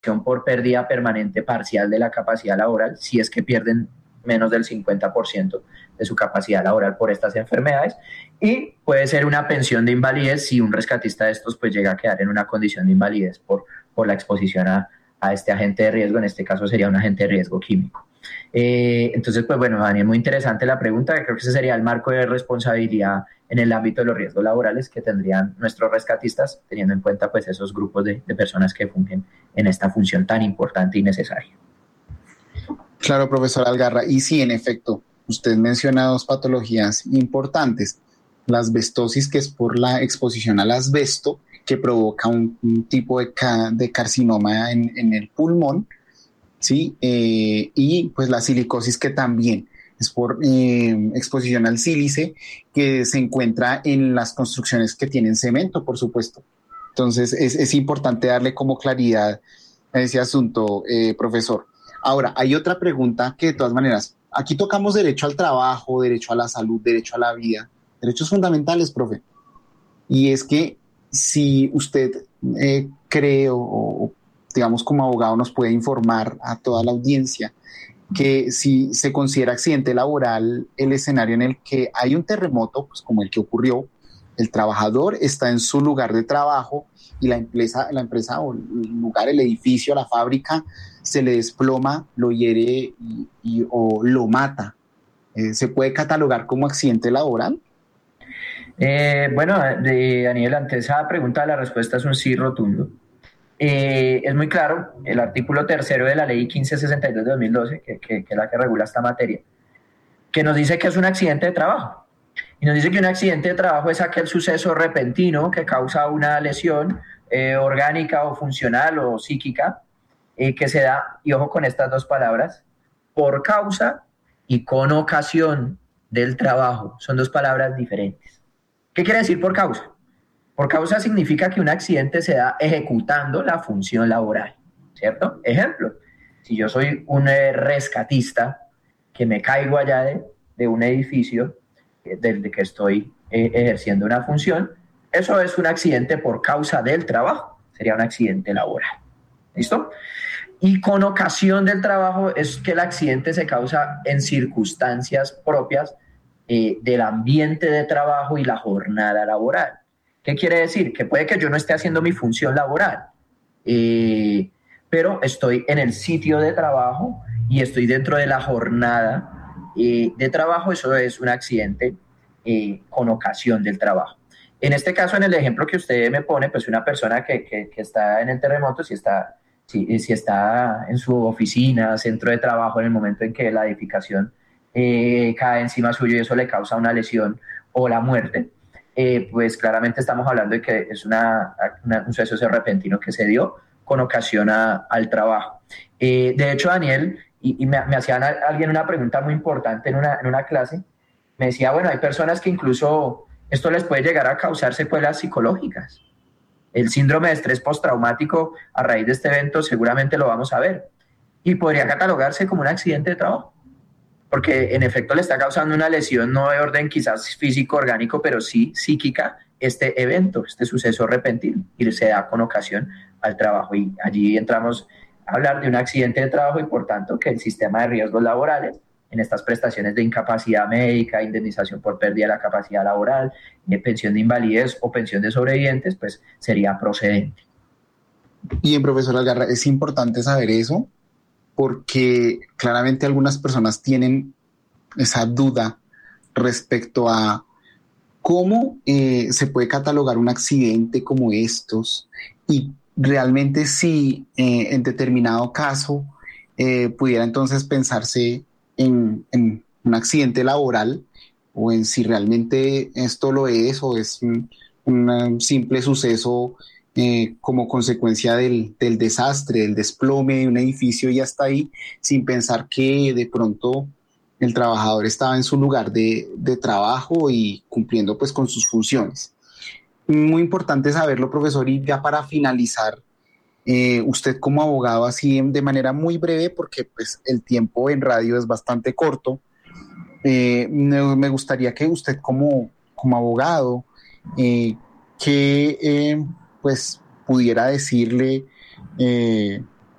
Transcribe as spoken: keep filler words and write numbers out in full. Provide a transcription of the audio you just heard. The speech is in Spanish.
por pérdida permanente parcial de la capacidad laboral, si es que pierden menos del cincuenta por ciento de su capacidad laboral por estas enfermedades, y puede ser una pensión de invalidez si un rescatista de estos pues llega a quedar en una condición de invalidez por, por la exposición a, a este agente de riesgo. En este caso sería un agente de riesgo químico. Eh, entonces, pues bueno, Daniel, muy interesante la pregunta. Creo que ese sería el marco de responsabilidad en el ámbito de los riesgos laborales que tendrían nuestros rescatistas, teniendo en cuenta pues esos grupos de, de personas que fungen en esta función tan importante y necesaria. Claro, profesor Algarra. Y sí, en efecto, usted menciona dos patologías importantes. La asbestosis, que es por la exposición al asbesto, que provoca un, un tipo de, ca, de carcinoma en, en el pulmón, ¿sí? Eh, y pues la silicosis, que también es por eh, exposición al sílice, que se encuentra en las construcciones que tienen cemento, por supuesto. Entonces, es, es importante darle como claridad a ese asunto, eh, profesor. Ahora, hay otra pregunta que de todas maneras, aquí tocamos derecho al trabajo, derecho a la salud, derecho a la vida, derechos fundamentales, profe. Y es que si usted eh, cree o, o, digamos, como abogado nos puede informar a toda la audiencia que si se considera accidente laboral el escenario en el que hay un terremoto, pues como el que ocurrió, el trabajador está en su lugar de trabajo y la empresa, la empresa o el lugar, el edificio, la fábrica, se le desploma, lo hiere y, y, o lo mata. Eh, ¿Se puede catalogar como accidente laboral? Eh, bueno, de, Daniel, ante esa pregunta la respuesta es un sí rotundo. Eh, es muy claro, el artículo tercero de la ley quince sesenta y dos de dos mil doce, que, que, que es la que regula esta materia, que nos dice que es un accidente de trabajo. Y nos dice que un accidente de trabajo es aquel suceso repentino que causa una lesión eh, orgánica o funcional o psíquica eh, que se da, y ojo con estas dos palabras, por causa y con ocasión del trabajo. Son dos palabras diferentes. ¿Qué quiere decir por causa? Por causa significa que un accidente se da ejecutando la función laboral, ¿cierto? Ejemplo, si yo soy un eh, rescatista que me caigo allá de, de un edificio eh, desde que estoy eh, ejerciendo una función, eso es un accidente por causa del trabajo, sería un accidente laboral, ¿listo? Y con ocasión del trabajo es que el accidente se causa en circunstancias propias eh, del ambiente de trabajo y la jornada laboral. ¿Qué quiere decir? Que puede que yo no esté haciendo mi función laboral, eh, pero estoy en el sitio de trabajo y estoy dentro de la jornada eh, de trabajo. Eso es un accidente eh, con ocasión del trabajo. En este caso, en el ejemplo que usted me pone, pues una persona que, que, que está en el terremoto, si está, si, si está en su oficina, centro de trabajo, en el momento en que la edificación eh, cae encima suyo y eso le causa una lesión o la muerte, Eh, pues claramente estamos hablando de que es una, una, un suceso repentino que se dio con ocasión a, al trabajo. Eh, de hecho, Daniel, y, y me, me hacía alguien una pregunta muy importante en una, en una clase, me decía, bueno, hay personas que incluso esto les puede llegar a causar secuelas psicológicas. El síndrome de estrés postraumático a raíz de este evento seguramente lo vamos a ver y podría catalogarse como un accidente de trabajo, porque en efecto le está causando una lesión no de orden quizás físico, orgánico, pero sí psíquica, este evento, este suceso repentino, y se da con ocasión al trabajo. Y allí entramos a hablar de un accidente de trabajo y por tanto que el sistema de riesgos laborales, en estas prestaciones de incapacidad médica, indemnización por pérdida de la capacidad laboral, de pensión de invalidez o pensión de sobrevivientes, pues sería procedente. Bien, profesor Algarra, es importante saber eso, porque claramente algunas personas tienen esa duda respecto a cómo eh, se puede catalogar un accidente como estos y realmente si eh, en determinado caso eh, pudiera entonces pensarse en, en un accidente laboral o en si realmente esto lo es o es un, un simple suceso Eh, como consecuencia del, del desastre, del desplome de un edificio y hasta ahí, sin pensar que de pronto el trabajador estaba en su lugar de, de trabajo y cumpliendo pues con sus funciones. Muy importante saberlo, profesor, y ya para finalizar, eh, usted como abogado, así de manera muy breve, porque pues el tiempo en radio es bastante corto, eh, me, me gustaría que usted como, como abogado, eh, que... Eh, pues pudiera decirle eh,